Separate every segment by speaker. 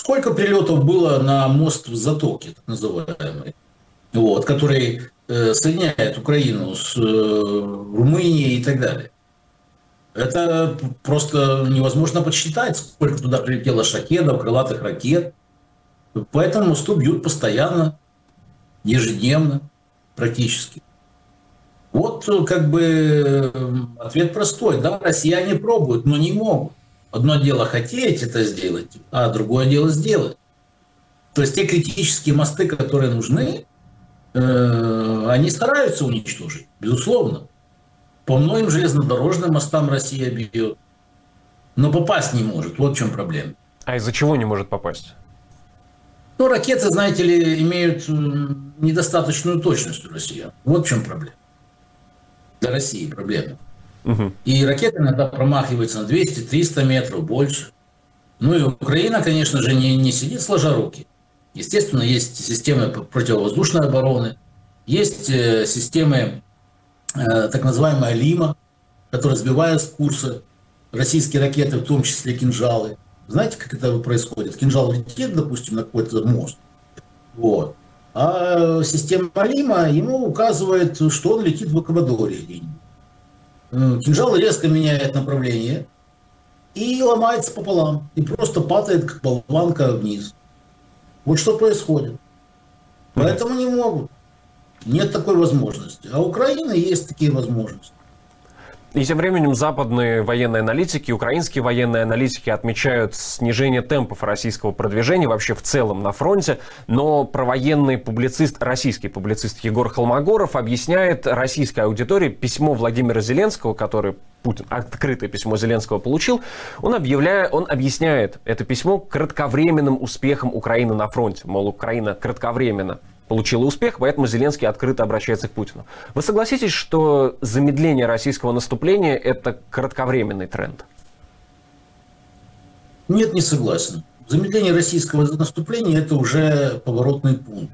Speaker 1: сколько прилетов было на мост в Затоке, так называемый, вот, который соединяет Украину с Румынией и так далее. Это просто невозможно подсчитать, сколько туда прилетело шахедов, крылатых ракет. По этому мосту бьют постоянно, ежедневно практически. Вот как бы ответ простой. Да, россияне пробуют, но не могут. Одно дело хотеть это сделать, а другое дело сделать. То есть те критические мосты, которые нужны, они стараются уничтожить, безусловно. По многим железнодорожным мостам Россия бьет, но попасть не может. Вот в чем проблема.
Speaker 2: А из-за чего не может попасть?
Speaker 1: Ну, ракеты, знаете ли, имеют недостаточную точность у россиян. Вот в чем проблема. Для России проблема.
Speaker 2: Угу.
Speaker 1: И ракеты иногда промахиваются на 200-300 метров, больше. Ну и Украина, конечно же, не сидит сложа руки. Естественно, есть системы противовоздушной обороны, есть системы так называемая «Лима», которая сбивает с курса российские ракеты, в том числе кинжалы. Знаете, как это происходит? Кинжал летит, допустим, на какой-то мост, вот. А система «Лима» ему указывает, что он летит в Эквадоре где-нибудь. Кинжал резко меняет направление и ломается пополам, и просто падает, как болванка, вниз. Вот что происходит. Поэтому не могут. Нет такой возможности. А у Украины есть такие возможности.
Speaker 2: И тем временем западные военные аналитики, украинские военные аналитики отмечают снижение темпов российского продвижения вообще в целом на фронте. Но провоенный публицист, российский публицист Егор Холмогоров объясняет российской аудитории письмо Владимира Зеленского, которое Путин, открытое письмо Зеленского получил. Он объясняет это письмо кратковременным успехом Украины на фронте. Мол, Украина кратковременно получила успех, поэтому Зеленский открыто обращается к Путину. Вы согласитесь, что замедление российского наступления – это кратковременный тренд?
Speaker 1: Нет, не согласен. Замедление российского наступления – это уже поворотный пункт.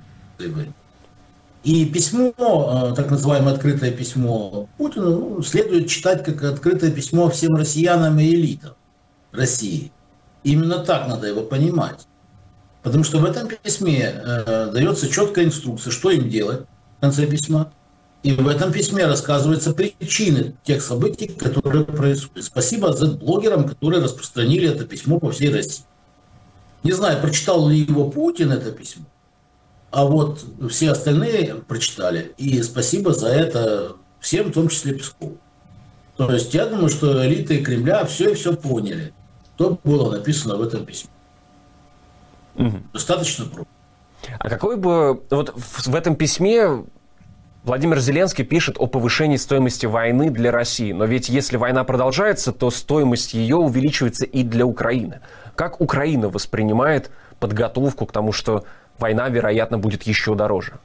Speaker 1: И письмо, так называемое открытое письмо Путину, следует читать как открытое письмо всем россиянам и элитам России. Именно так надо его понимать. Потому что в этом письме дается четкая инструкция, что им делать в конце письма. И в этом письме рассказываются причины тех событий, которые происходят. Спасибо блогерам, которые распространили это письмо по всей России. Не знаю, прочитал ли его Путин, это письмо, а вот все остальные прочитали. И спасибо за это всем, в том числе Пескову. То есть я думаю, что элиты Кремля все поняли, что было написано в этом письме. Достаточно просто.
Speaker 2: А какой бы... Вот в этом письме Владимир Зеленский пишет о повышении стоимости войны для России. Но ведь если война продолжается, то стоимость ее увеличивается и для Украины. Как Украина воспринимает подготовку к тому, что война, вероятно, будет еще дороже?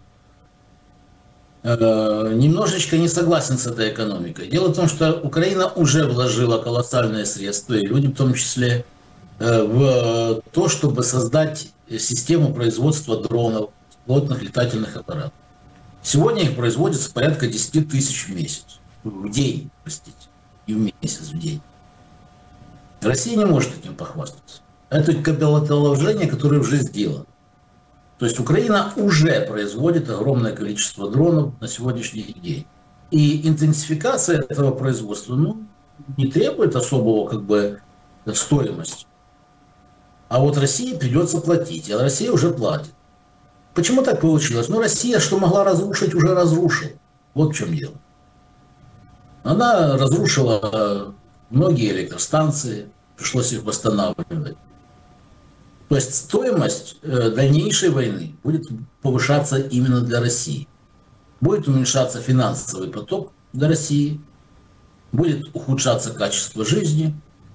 Speaker 1: Немножечко не согласен с этой экономикой. Дело в том, что Украина уже вложила колоссальные средства, и люди в том числе, в то, чтобы создать систему производства дронов, беспилотных летательных аппаратов. Сегодня их производится порядка 10 тысяч в месяц. В день, простите. И в месяц, в день. Россия не может этим похвастаться. Это капиталовложение, которое уже сделано. То есть Украина уже производит огромное количество дронов на сегодняшний день. И интенсификация этого производства не требует особого стоимости. А вот России придется платить, а Россия уже платит. Почему так получилось? Россия, что могла разрушить, уже разрушила. Вот в чем дело. Она разрушила многие электростанции, пришлось их восстанавливать. То есть стоимость дальнейшей войны будет повышаться именно для России. Будет уменьшаться финансовый поток для России, будет ухудшаться качество жизни.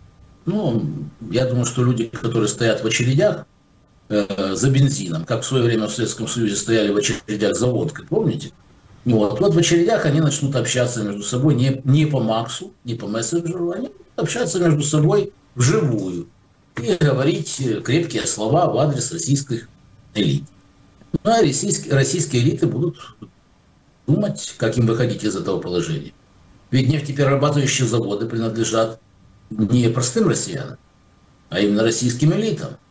Speaker 1: Я думаю, что люди, которые стоят в очередях за бензином, как в свое время в Советском Союзе стояли в очередях за водкой, помните? Вот в очередях они начнут общаться между собой не по Максу, не по мессенджеру, они общаются между собой вживую и говорить крепкие слова в адрес российских элит. А российские элиты будут думать, как им выходить из этого положения. Ведь нефтеперерабатывающие заводы принадлежат не простым россиянам, а именно российским элитам.